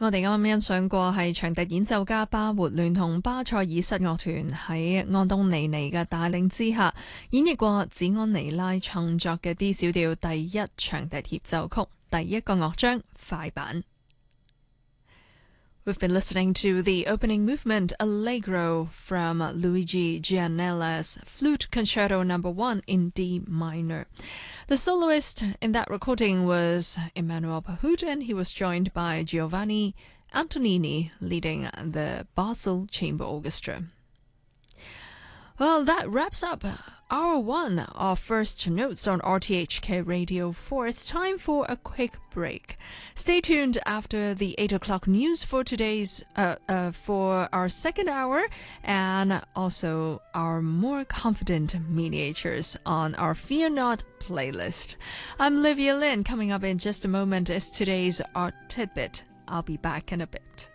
我哋啱啱欣賞過係長笛演奏家巴活聯同巴塞爾室樂團喺安東尼尼嘅帶領之下演繹過子安尼拉創作嘅 D 小調第一長笛協奏曲第一個樂章快板。We've been listening to the opening movement Allegro from Luigi Gianella's Flute Concerto No. 1 in D minor. The soloist in that recording was Emmanuel Pahut, and he was joined by Giovanni Antonini leading the Basel Chamber Orchestra. Well, that wraps up hour one of First Notes on RTHK Radio 4. It's time for a quick break. Stay tuned after the 8 o'clock news for for our second hour, and also our more confident miniatures on our Fear Not playlist. I'm Livia Lin. Coming up in just a moment is today's Art Tidbit. I'll be back in a bit.